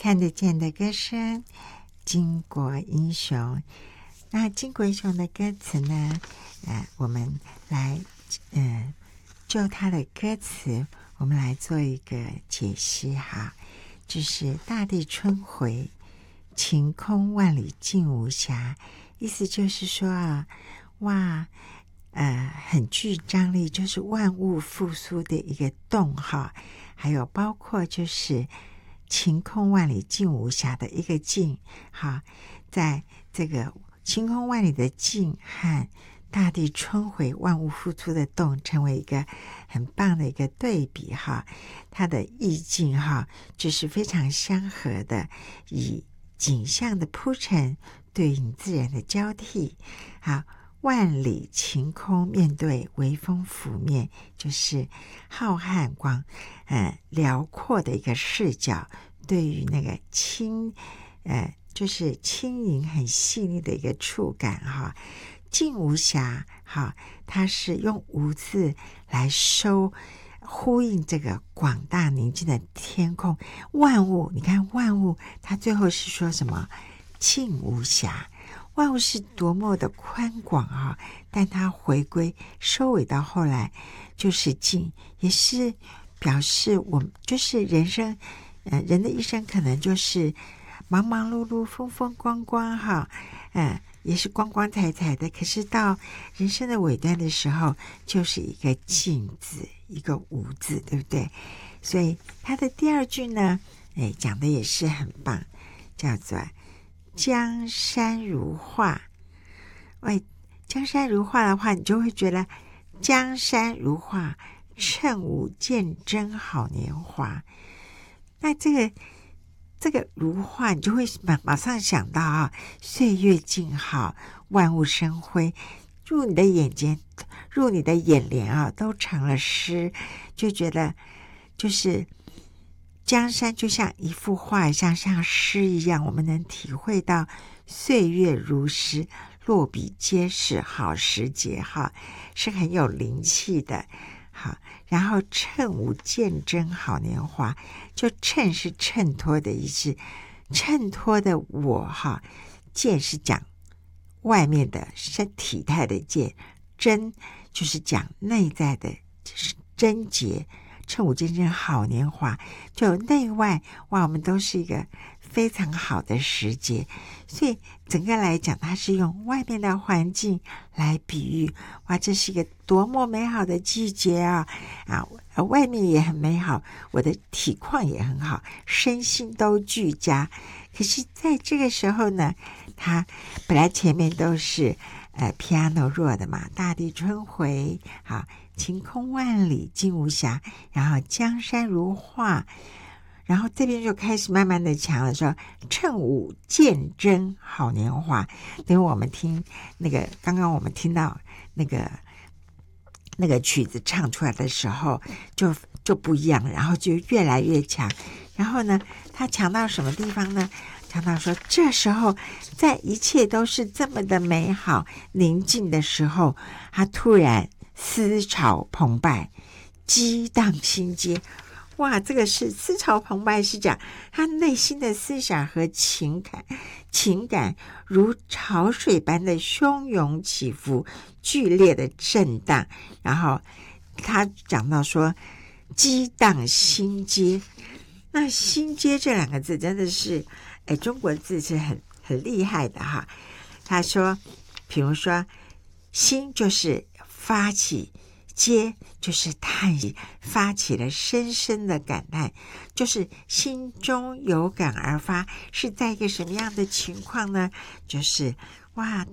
看得见的歌声，巾帼英雄。那巾帼英雄的歌词呢？我们来就它的歌词，我们来做一个解析哈。就是大地春回，晴空万里尽无瑕，意思就是说啊，哇，很具张力，就是万物复苏的一个动哈。还有包括就是晴空万里尽无瑕的一个尽哈，在这个晴空万里的尽和大地春回万物复苏的动成为一个很棒的一个对比哈，它的意境哈就是非常相合的，以景象的铺陈对应自然的交替。好，万里晴空面对微风拂面，就是浩瀚辽阔的一个视角，对于那个就是轻盈很细腻的一个触感哈。尽无瑕哈，它是用无字来呼应这个广大宁静的天空，万物，你看万物，它最后是说什么？尽无瑕。万物是多么的宽广啊！但它回归收尾到后来就是尽，也是表示我们就是人生，人的一生可能就是忙忙碌碌、风风光光哈，也是光光彩彩的。可是到人生的尾端的时候，就是一个尽字，一个无字，对不对？所以它的第二句呢，讲的也是很棒，叫做江山如画。江山如画的话，你就会觉得江山如画，趁吾见真好年华。那这个如画，你就会马上想到啊，岁月静好，万物生辉，入你的眼帘啊，都成了诗，就觉得就是江山就像一幅画，像诗一样，我们能体会到岁月如诗，落笔皆是好时节哈，是很有灵气的。好，然后趁吾见真好年华，就衬是衬托的意思，衬托的我哈，见是讲外面的体态的见，真就是讲内在的贞洁，趁吾见真好年华，就内外哇，我们都是一个非常好的时节。所以整个来讲，它是用外面的环境来比喻，哇，这是一个多么美好的季节啊！外面也很美好，我的体况也很好，身心都俱佳。可是在这个时候呢，它本来前面都是piano 弱的嘛，大地春回，好，晴空万里尽无瑕，然后江山如画，然后这边就开始慢慢的强了，说趁吾见真好年华。等于我们听那个刚刚我们听到那个曲子唱出来的时候就不一样，然后就越来越强。然后呢，他强到什么地方呢？强到说这时候在一切都是这么的美好宁静的时候，他突然思潮澎湃，激荡心间。哇，这个是思潮澎湃，是讲他内心的思想和情感如潮水般的汹涌起伏，剧烈的震荡。然后他讲到说激荡心街，那心街这两个字真的是中国字是很厉害的哈。他说比如说心就是发起，街就是叹息，发起了深深的感叹，就是心中有感而发。是在一个什么样的情况呢？就是哇，